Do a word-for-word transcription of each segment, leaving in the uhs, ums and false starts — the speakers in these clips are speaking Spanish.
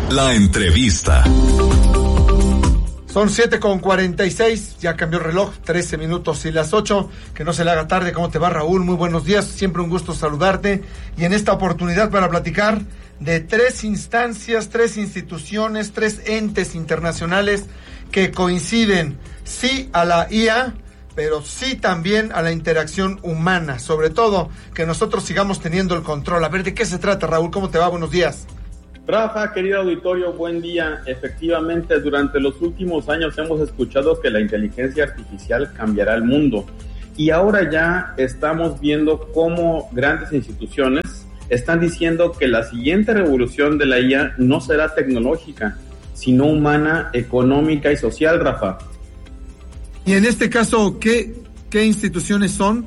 La entrevista. Son siete con cuarenta y seis, ya cambió el reloj, trece minutos y las ocho, que no se le haga tarde. ¿Cómo te va, Raúl? Muy buenos días, siempre un gusto saludarte, y en esta oportunidad para platicar de tres instancias, tres instituciones, tres entes internacionales que coinciden, sí a la I A, pero sí también a la interacción humana, sobre todo que nosotros sigamos teniendo el control. A ver, ¿de qué se trata, Raúl? ¿Cómo te va? Buenos días. Rafa, querido auditorio, buen día. Efectivamente, durante los últimos años hemos escuchado que la inteligencia artificial cambiará el mundo, y ahora ya estamos viendo cómo grandes instituciones están diciendo que la siguiente revolución de la I A no será tecnológica, sino humana, económica y social, Rafa. Y en este caso, ¿qué, qué instituciones son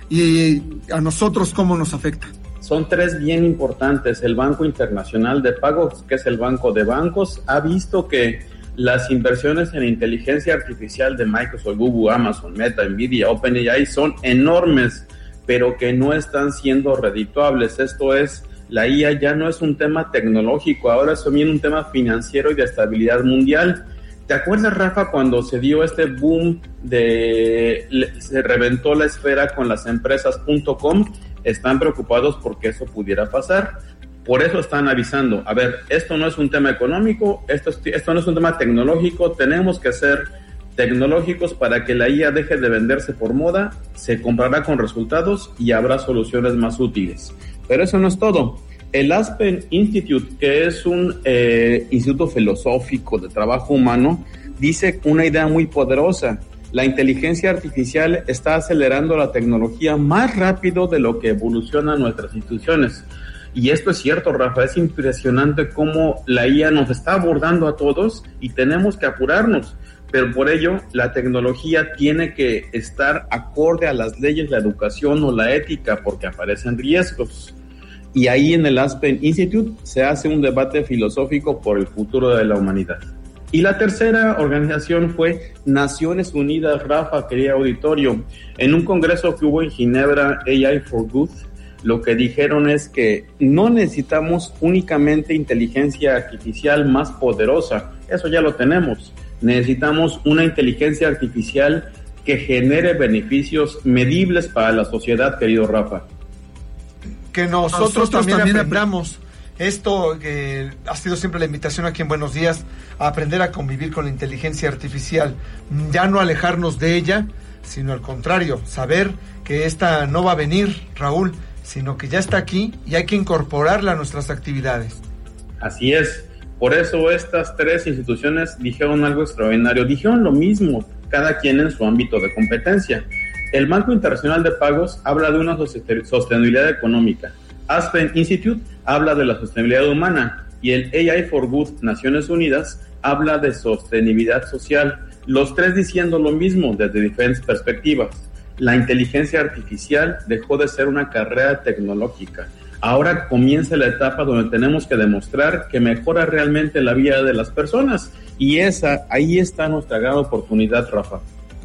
y a nosotros cómo nos afecta? Son tres bien importantes. El Banco Internacional de Pagos, que es el banco de bancos, ha visto que las inversiones en inteligencia artificial de Microsoft, Google, Amazon, Meta, Nvidia, OpenAI son enormes, pero que no están siendo redituables. Esto es, la I A ya no es un tema tecnológico, ahora es también un tema financiero y de estabilidad mundial. ¿Te acuerdas, Rafa, cuando se dio este boom de, se reventó la esfera con las empresas punto com? Están preocupados porque eso pudiera pasar. Por eso están avisando, a ver, esto no es un tema económico, esto, esto no es un tema tecnológico, tenemos que ser tecnológicos para que la I A deje de venderse por moda, se comprará con resultados y habrá soluciones más útiles. Pero eso no es todo. El Aspen Institute, que es un eh, instituto filosófico de trabajo humano, dice una idea muy poderosa. La inteligencia artificial está acelerando la tecnología más rápido de lo que evolucionan nuestras instituciones. Y esto es cierto, Rafa, es impresionante cómo la I A nos está abordando a todos y tenemos que apurarnos. Pero por ello, la tecnología tiene que estar acorde a las leyes, la educación o la ética, porque aparecen riesgos. Y ahí en el Aspen Institute se hace un debate filosófico por el futuro de la humanidad. Y la tercera organización fue Naciones Unidas, Rafa, querido auditorio. En un congreso que hubo en Ginebra, A I for Good, lo que dijeron es que no necesitamos únicamente inteligencia artificial más poderosa, eso ya lo tenemos. Necesitamos una inteligencia artificial que genere beneficios medibles para la sociedad, querido Rafa. Que nosotros, nosotros también, también aprendamos. Esto que ha sido siempre la invitación aquí en Buenos Días, a aprender a convivir con la inteligencia artificial, ya no alejarnos de ella, sino al contrario, saber que esta no va a venir, Raúl, sino que ya está aquí y hay que incorporarla a nuestras actividades. Así es, por eso estas tres instituciones dijeron algo extraordinario, dijeron lo mismo, cada quien en su ámbito de competencia. El Banco Internacional de Pagos habla de una sostenibilidad económica, Aspen Institute habla de la sostenibilidad humana y el A I for Good, Naciones Unidas, habla de sostenibilidad social. Los tres diciendo lo mismo desde diferentes perspectivas. La inteligencia artificial dejó de ser una carrera tecnológica. Ahora comienza la etapa donde tenemos que demostrar que mejora realmente la vida de las personas. Y esa, ahí está nuestra gran oportunidad, Rafa.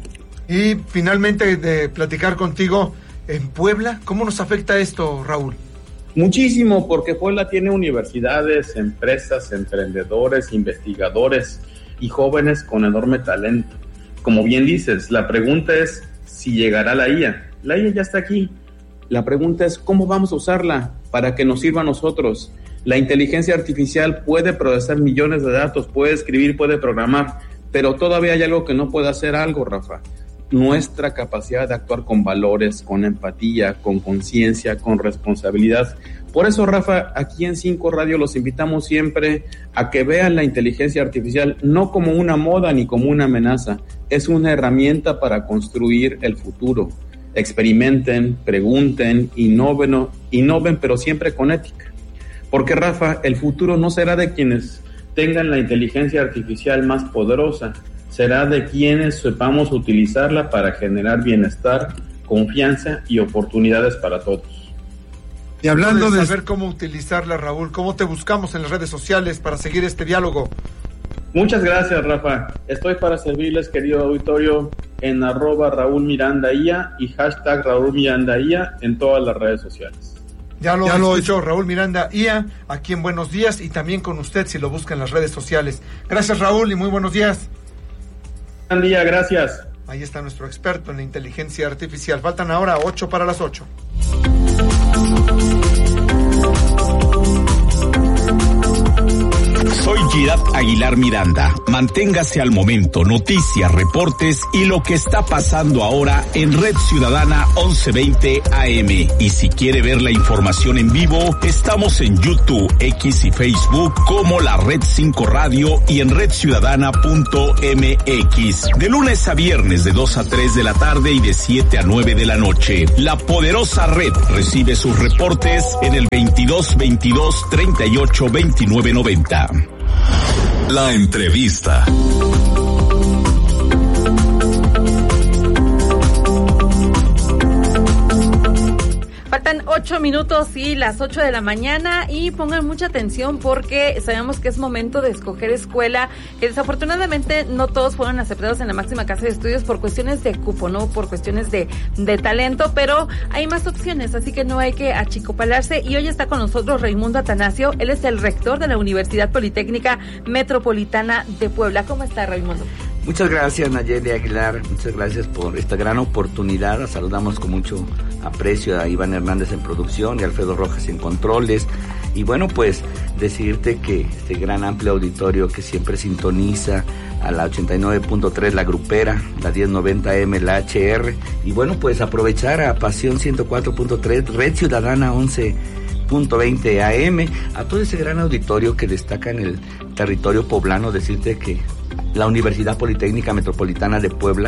Y finalmente, de platicar contigo, en Puebla, ¿cómo nos afecta esto, Raúl? Muchísimo, porque Puebla tiene universidades, empresas, emprendedores, investigadores y jóvenes con enorme talento. Como bien dices, la pregunta es si llegará la I A. La I A ya está aquí. La pregunta es cómo vamos a usarla para que nos sirva a nosotros. La inteligencia artificial puede procesar millones de datos, puede escribir, puede programar, pero todavía hay algo que no puede hacer algo, Rafa. Nuestra capacidad de actuar con valores, con empatía, con conciencia, con responsabilidad. Por eso, Rafa, aquí en Cinco Radio los invitamos siempre a que vean la inteligencia artificial no como una moda ni como una amenaza, es una herramienta para construir el futuro. Experimenten, pregunten, innoven, innoven, pero siempre con ética. Porque, Rafa, el futuro no será de quienes tengan la inteligencia artificial más poderosa, será de quienes sepamos utilizarla para generar bienestar, confianza y oportunidades para todos. Y hablando de saber cómo utilizarla, Raúl, ¿cómo te buscamos en las redes sociales para seguir este diálogo? Muchas gracias, Rafa. Estoy para servirles, querido auditorio, en arroba Raúl Miranda I A y hashtag Raúl Miranda I A en todas las redes sociales. Ya lo, ya lo escuchó Raúl Miranda I A, aquí en Buenos Días, y también con usted si lo busca en las redes sociales. Gracias, Raúl, y muy buenos días. Buen día, gracias. Ahí está nuestro experto en la inteligencia artificial. Faltan ahora ocho para las ocho. Soy Girat Aguilar Miranda. Manténgase al momento, noticias, reportes y lo que está pasando ahora en Red Ciudadana once veinte A M. Y si quiere ver la información en vivo, estamos en YouTube, X y Facebook como la Red cinco Radio y en red ciudadana punto m x. De lunes a viernes de dos a tres de la tarde y de siete a nueve de la noche. La poderosa red recibe sus reportes en el veintidós veintidós treinta y ocho veintinueve noventa. La entrevista. Faltan ocho minutos y las ocho de la mañana, y pongan mucha atención porque sabemos que es momento de escoger escuela, que desafortunadamente no todos fueron aceptados en la máxima casa de estudios por cuestiones de cupo, no por cuestiones de, de talento, pero hay más opciones, así que no hay que achicopalarse. Y hoy está con nosotros Raimundo Atanasio, él es el rector de la Universidad Politécnica Metropolitana de Puebla. ¿Cómo está, Raimundo? Muchas gracias, Nayeli Aguilar, muchas gracias por esta gran oportunidad. Saludamos con mucho aprecio a Iván Hernández en producción y a Alfredo Rojas en controles. Y bueno, pues decirte que este gran amplio auditorio que siempre sintoniza a la ochenta y nueve punto tres La Grupera, la diez noventa M la H R, y bueno, pues aprovechar a Pasión ciento cuatro punto tres, Red Ciudadana once punto veinte A M, a todo ese gran auditorio que destaca en el territorio poblano. Decirte que la Universidad Politécnica Metropolitana de Puebla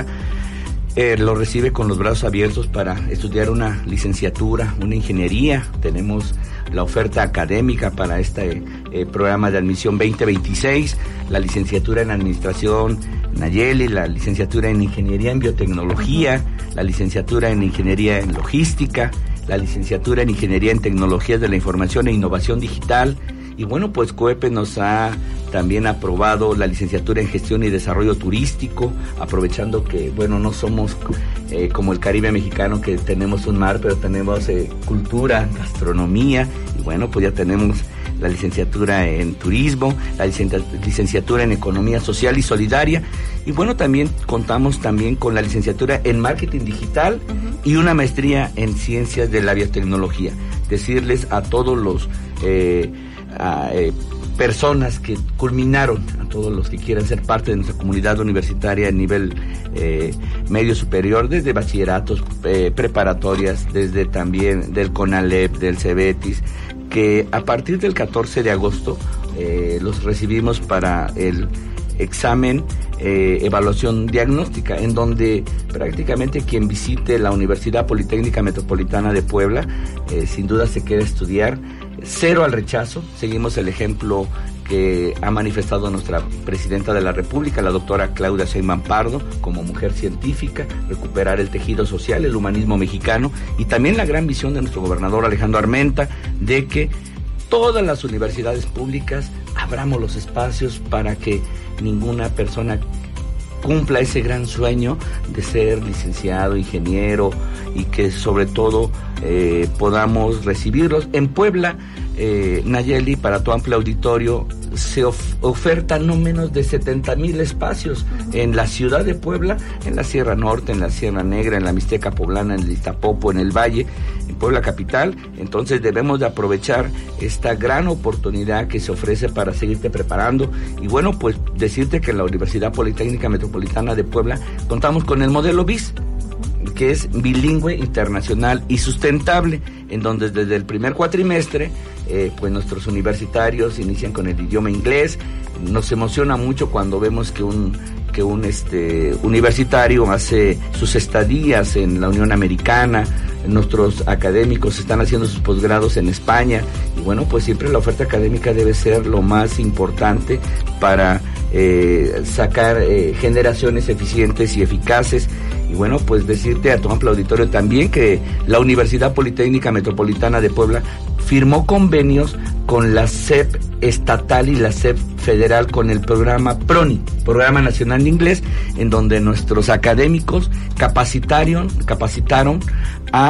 eh, lo recibe con los brazos abiertos para estudiar una licenciatura, una ingeniería. Tenemos la oferta académica para este eh, programa de admisión veinte veintiséis, la licenciatura en Administración Nayeli, la licenciatura en Ingeniería en Biotecnología, la licenciatura en Ingeniería en Logística, la licenciatura en Ingeniería en Tecnologías de la Información e Innovación Digital. Y bueno, pues COEPE nos ha también aprobado la licenciatura en Gestión y Desarrollo Turístico, aprovechando que, bueno, no somos eh, como el Caribe mexicano, que tenemos un mar, pero tenemos eh, cultura, gastronomía, y bueno, pues ya tenemos la licenciatura en Turismo, la licenciatura en Economía Social y Solidaria, y bueno, también contamos también con la licenciatura en Marketing Digital uh-huh. y una maestría en Ciencias de la Biotecnología. Decirles a todos los eh, a, eh, personas que culminaron, a todos los que quieran ser parte de nuestra comunidad universitaria a nivel eh, medio superior, desde bachilleratos, eh, preparatorias, desde también del CONALEP, del CEBETIS, que a partir del catorce de agosto eh, los recibimos para el examen eh, evaluación diagnóstica, en donde prácticamente quien visite la Universidad Politécnica Metropolitana de Puebla eh, sin duda se queda a estudiar. Cero al rechazo. Seguimos el ejemplo que ha manifestado nuestra presidenta de la República, la doctora Claudia Sheinbaum Pardo, como mujer científica, recuperar el tejido social, el humanismo mexicano, y también la gran visión de nuestro gobernador Alejandro Armenta de que todas las universidades públicas abramos los espacios para que ninguna persona cumpla ese gran sueño de ser licenciado, ingeniero, y que sobre todo eh, podamos recibirlos. En Puebla, eh, Nayeli, para tu amplio auditorio, se of- ofertan no menos de setenta mil espacios en la ciudad de Puebla, en la Sierra Norte, en la Sierra Negra, en la Mixteca Poblana, en el Iztapopo, en el Valle, en Puebla capital. Entonces debemos de aprovechar esta gran oportunidad que se ofrece para seguirte preparando. Y bueno, pues decirte que en la Universidad Politécnica Metropolitana de Puebla contamos con el modelo B I S, que es bilingüe, internacional y sustentable, en donde desde el primer cuatrimestre eh, pues nuestros universitarios inician con el idioma inglés. Nos emociona mucho cuando vemos que un que un este universitario hace sus estadías en la Unión Americana. Nuestros académicos están haciendo sus posgrados en España, y bueno, pues siempre la oferta académica debe ser lo más importante para eh, sacar eh, generaciones eficientes y eficaces. Y bueno, pues decirte a tu amplio auditorio también que la Universidad Politécnica Metropolitana de Puebla firmó convenios con la S E P estatal y la S E P federal, con el programa PRONI, Programa Nacional de Inglés, en donde nuestros académicos capacitaron, capacitaron a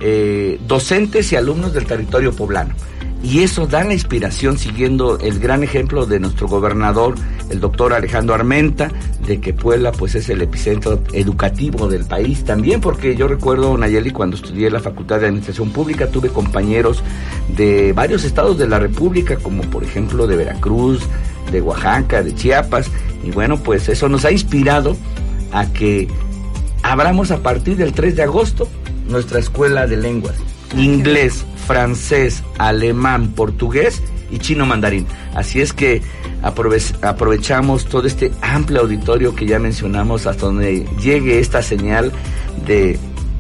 eh, docentes y alumnos del territorio poblano. Y eso da la inspiración, siguiendo el gran ejemplo de nuestro gobernador, el doctor Alejandro Armenta, de que Puebla pues es el epicentro educativo del país también, porque yo recuerdo, Nayeli, cuando estudié en la Facultad de Administración Pública, tuve compañeros de varios estados de la República, como por ejemplo de Veracruz, de Oaxaca, de Chiapas, y bueno, pues eso nos ha inspirado a que abramos a partir del tres de agosto nuestra escuela de lenguas, inglés, francés, alemán, portugués y chino mandarín. Así es que aprove- aprovechamos todo este amplio auditorio que ya mencionamos, hasta donde llegue esta señal de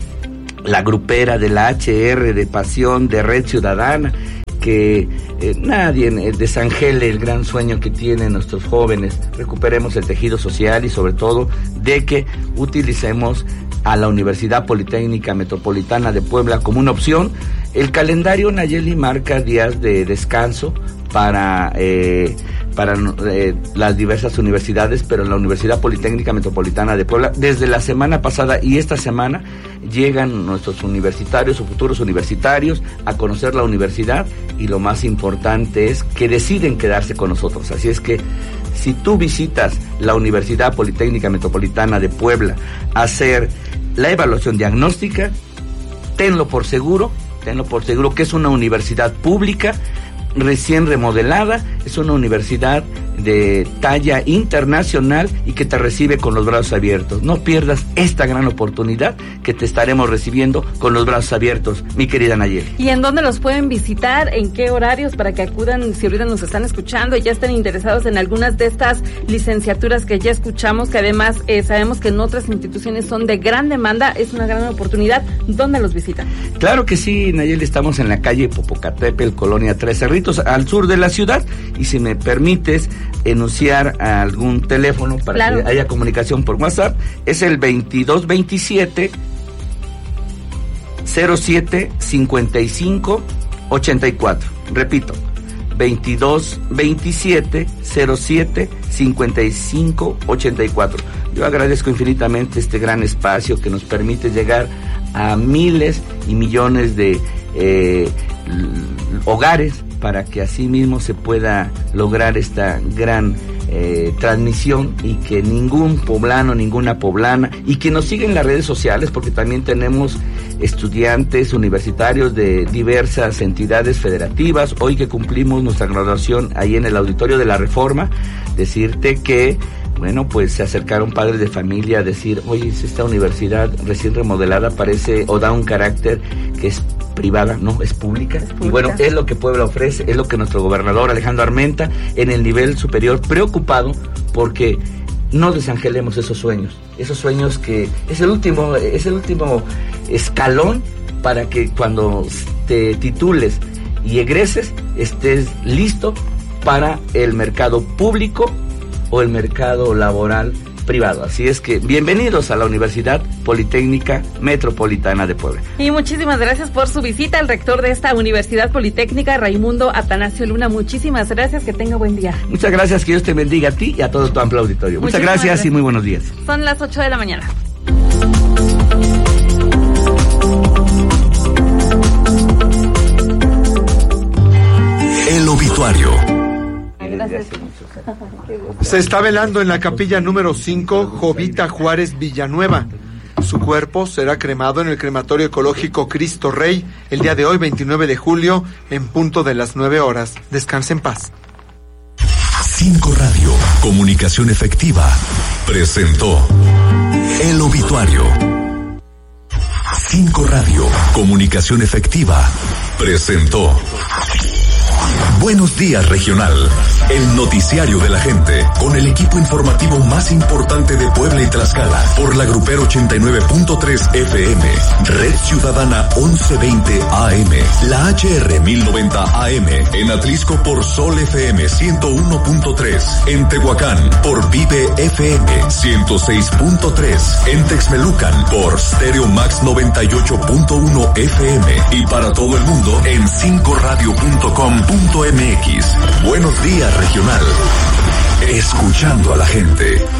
la grupera, de la H R, de Pasión, de Red Ciudadana, que eh, nadie eh, desangele el gran sueño que tienen nuestros jóvenes. Recuperemos el tejido social y sobre todo de que utilicemos a la Universidad Politécnica Metropolitana de Puebla como una opción. El calendario, Nayeli, marca días de descanso para eh, para eh, las diversas universidades, pero en la Universidad Politécnica Metropolitana de Puebla, desde la semana pasada y esta semana, llegan nuestros universitarios o futuros universitarios a conocer la universidad, y lo más importante es que deciden quedarse con nosotros. Así es que si tú visitas la Universidad Politécnica Metropolitana de Puebla a hacer la evaluación diagnóstica, tenlo por seguro, tenlo por seguro que es una universidad pública, recién remodelada, es una universidad de talla internacional y que te recibe con los brazos abiertos. No pierdas esta gran oportunidad que te estaremos recibiendo con los brazos abiertos, mi querida Nayeli. ¿Y en dónde los pueden visitar? ¿En qué horarios? Para que acudan, si ahorita nos están escuchando y ya están interesados en algunas de estas licenciaturas que ya escuchamos, que además eh, sabemos que en otras instituciones son de gran demanda, es una gran oportunidad. ¿Dónde los visitan? Claro que sí, Nayeli, estamos en la calle Popocatépetl, Colonia Tres Cerritos, al sur de la ciudad, y si me permites enunciar algún teléfono para claro. que haya comunicación por WhatsApp, es el veintidós veintisiete cero siete cincuenta y cinco ochenta y cuatro. Repito, veintidós veintisiete cero siete cincuenta y cinco ochenta y cuatro. Yo agradezco infinitamente este gran espacio que nos permite llegar a miles y millones de eh, hogares, para que así mismo se pueda lograr esta gran eh, transmisión, y que ningún poblano, ninguna poblana, y que nos sigan en las redes sociales, porque también tenemos estudiantes universitarios de diversas entidades federativas. Hoy que cumplimos nuestra graduación ahí en el Auditorio de la Reforma, decirte que bueno, pues se acercaron padres de familia a decir, oye, esta universidad recién remodelada parece o da un carácter que es privada, no, es pública. es pública. Y bueno, es lo que Puebla ofrece, es lo que nuestro gobernador Alejandro Armenta, en el nivel superior, preocupado porque no desangelemos esos sueños, esos sueños que es el último, es el último escalón para que cuando te titules y egreses estés listo para el mercado público o el mercado laboral privado. Así es que bienvenidos a la Universidad Politécnica Metropolitana de Puebla. Y muchísimas gracias por su visita al rector de esta Universidad Politécnica, Raimundo Atanasio Luna. Muchísimas gracias, que tenga buen día. Muchas gracias, que Dios te bendiga a ti y a todo tu amplio auditorio. Muchas gracias, gracias y muy buenos días. Son las ocho de la mañana. El obituario. Gracias. Se está velando en la capilla número cinco Jovita Juárez Villanueva. Su cuerpo será cremado en el crematorio ecológico Cristo Rey el día de hoy, veintinueve de julio, en punto de las nueve horas. Descanse en paz. cinco Radio, comunicación efectiva, presentó El Obituario. cinco Radio, comunicación efectiva, presentó Buenos Días Regional, el noticiario de la gente, con el equipo informativo más importante de Puebla y Tlaxcala, por la Grupera ochenta y nueve punto tres F M, Red Ciudadana once veinte A M, la H R mil noventa A M, en Atlisco por Sol F M ciento uno punto tres, en Tehuacán por Vive F M ciento seis punto tres, en Texmelucan por Stereo Max noventa y ocho punto uno F M, y para todo el mundo en cinco radio punto com punto m x. Buenos Días Regional, escuchando a la gente.